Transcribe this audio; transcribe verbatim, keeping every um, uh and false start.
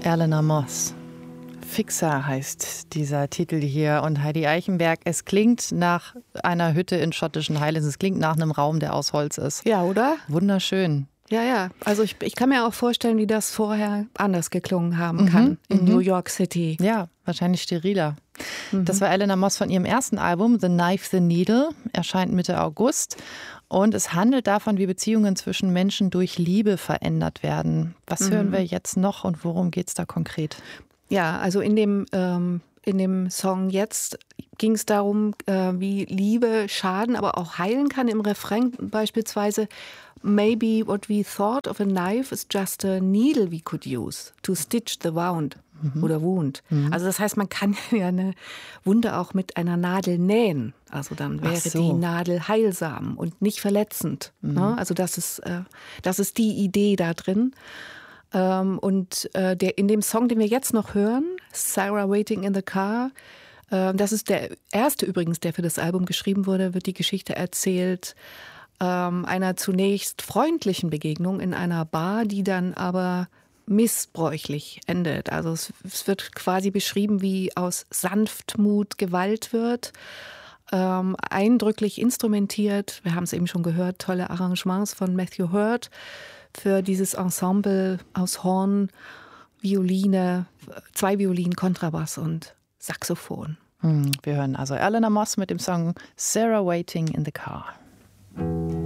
Eleanor Moss. Fixer heißt dieser Titel hier und Heidi Eichenberg. Es klingt nach einer Hütte in schottischen Highlands. Es klingt nach einem Raum, der aus Holz ist. Ja, oder? Wunderschön. Ja, ja. Also ich, ich kann mir auch vorstellen, wie das vorher anders geklungen haben kann mhm, in mhm. New York City. Ja, wahrscheinlich steriler. Mhm. Das war Eleanor Moss von ihrem ersten Album, The Knife, The Needle, erscheint Mitte August. Und es handelt davon, wie Beziehungen zwischen Menschen durch Liebe verändert werden. Was mhm. hören wir jetzt noch und worum geht es da konkret? Ja, also in dem, ähm, in dem Song jetzt ging es darum, äh, wie Liebe schaden, aber auch heilen kann. Im Refrain beispielsweise: Maybe what we thought of a knife is just a needle we could use to stitch the wound mhm. oder wound. Mhm. Also das heißt, man kann ja eine Wunde auch mit einer Nadel nähen. Also dann wäre so. die Nadel heilsam und nicht verletzend. Mhm. Ne? Also das ist, äh, das ist die Idee da drin. Ähm, und äh, der, in dem Song, den wir jetzt noch hören, Sarah Waiting in the Car, äh, das ist der erste übrigens, der für das Album geschrieben wurde, wird die Geschichte erzählt ähm, einer zunächst freundlichen Begegnung in einer Bar, die dann aber missbräuchlich endet. Also es, es wird quasi beschrieben, wie aus Sanftmut Gewalt wird. Ähm, eindrücklich instrumentiert. Wir haben es eben schon gehört, tolle Arrangements von Matthew Hurt für dieses Ensemble aus Horn, Violine, zwei Violinen, Kontrabass und Saxophon. Wir hören also Eleanor Moss mit dem Song Sarah Waiting in the Car.